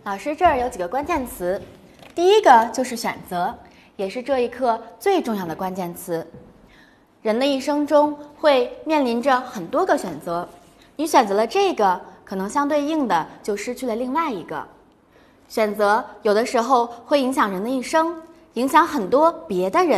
老师这儿有几个关键词，第一个就是选择，也是这一课最重要的关键词。人的一生中会面临着很多个选择，你选择了这个，可能相对应的就失去了另外一个。选择有的时候会影响人的一生，影响很多别的人。